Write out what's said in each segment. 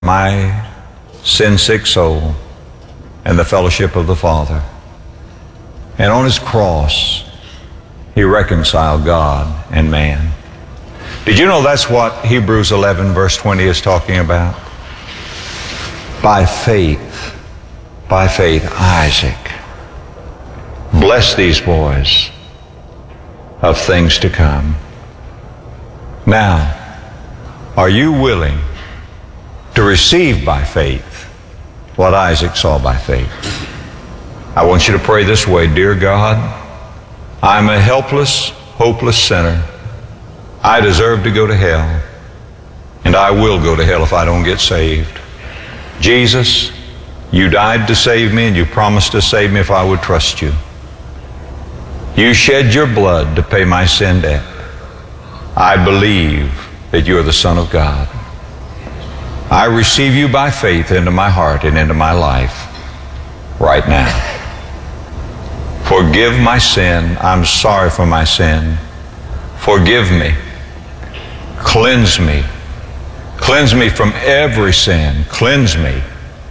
my sin-sick soul and the fellowship of the Father. And on his cross, he reconciled God and man. Did you know that's what Hebrews 11 verse 20 is talking about? By faith, Isaac blessed these boys of things to come. Now, are you willing to receive by faith what Isaac saw by faith? I want you to pray this way. Dear God, I'm a helpless, hopeless sinner. I deserve to go to hell, and I will go to hell if I don't get saved. Jesus, you died to save me, and you promised to save me if I would trust you. You shed your blood to pay my sin debt. I believe that you are the Son of God. I receive you by faith into my heart and into my life right now. Forgive my sin. I'm sorry for my sin. Forgive me. Cleanse me. Cleanse me from every sin. Cleanse me.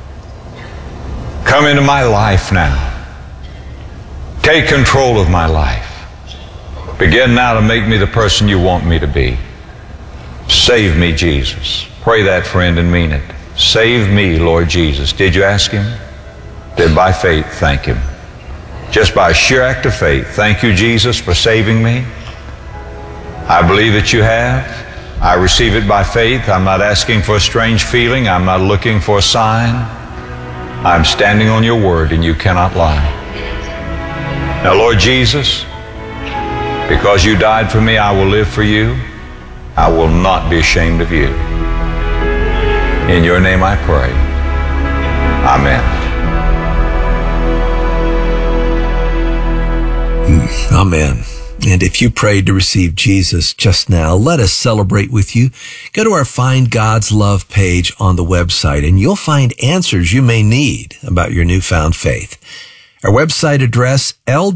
Come into my life now. Take control of my life. Begin now to make me the person you want me to be. Save me, Jesus. Pray that, friend, and mean it. Save me, Lord Jesus. Did you ask him? Then by faith, thank him. Just by a sheer act of faith, thank you, Jesus, for saving me. I believe that you have. I receive it by faith. I'm not asking for a strange feeling. I'm not looking for a sign. I'm standing on your word, and you cannot lie. Now, Lord Jesus, because you died for me, I will live for you. I will not be ashamed of you. In your name I pray. Amen. Amen. And if you prayed to receive Jesus just now, let us celebrate with you. Go to our Find God's Love page on the website, and you'll find answers you may need about your newfound faith. Our website address,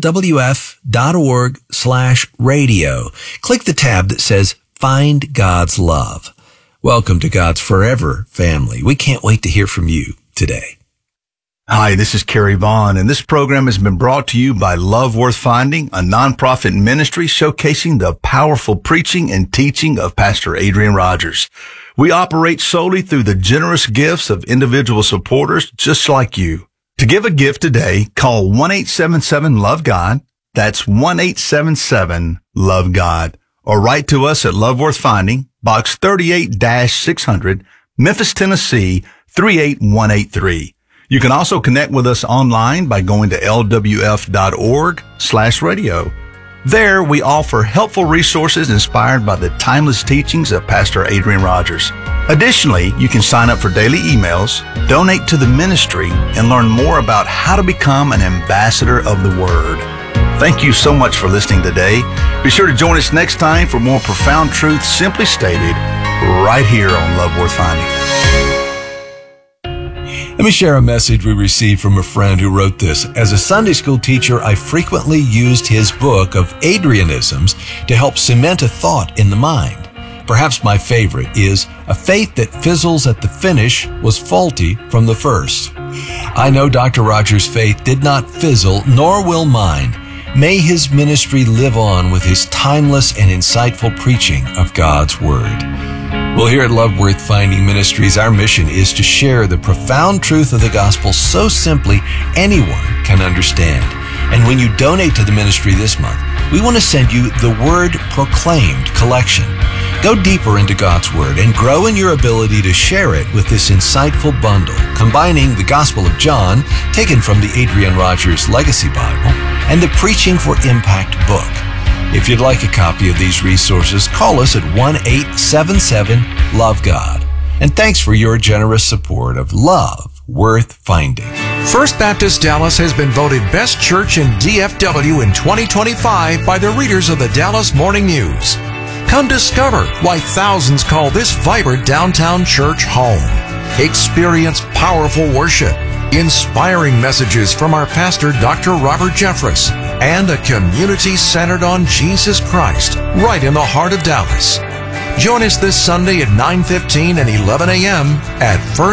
lwf.org/radio. Click the tab that says Find God's Love. Welcome to God's Forever family. We can't wait to hear from you today. Hi, this is Kerry Vaughn, and this program has been brought to you by Love Worth Finding, a nonprofit ministry showcasing the powerful preaching and teaching of Pastor Adrian Rogers. We operate solely through the generous gifts of individual supporters just like you. To give a gift today, call 1-877-LOVE-GOD. That's 1-877-LOVE-GOD. Or write to us at Love Worth Finding, Box 38-600, Memphis, Tennessee, 38183. You can also connect with us online by going to lwf.org/radio. There, we offer helpful resources inspired by the timeless teachings of Pastor Adrian Rogers. Additionally, you can sign up for daily emails, donate to the ministry, and learn more about how to become an ambassador of the Word. Thank you so much for listening today. Be sure to join us next time for more profound truths simply stated right here on Love Worth Finding. Let me share a message we received from a friend who wrote this. As a Sunday school teacher, I frequently used his book of Adrianisms to help cement a thought in the mind. Perhaps my favorite is, a faith that fizzles at the finish was faulty from the first. I know Dr. Rogers' faith did not fizzle, nor will mine. May his ministry live on with his timeless and insightful preaching of God's Word. Well, here at Love Worth Finding Ministries, our mission is to share the profound truth of the gospel so simply anyone can understand. And when you donate to the ministry this month, we want to send you the Word Proclaimed collection. Go deeper into God's Word and grow in your ability to share it with this insightful bundle, combining the Gospel of John, taken from the Adrian Rogers Legacy Bible, and the Preaching for Impact book. If you'd like a copy of these resources, call us at 1-877-LOVE-GOD. And thanks for your generous support of Love Worth Finding. First Baptist Dallas has been voted Best Church in DFW in 2025 by the readers of the Dallas Morning News. Come discover why thousands call this vibrant downtown church home. Experience powerful worship, inspiring messages from our pastor, Dr. Robert Jeffress, and a community centered on Jesus Christ right in the heart of Dallas. Join us this Sunday at 9:15 and 11 a.m. at First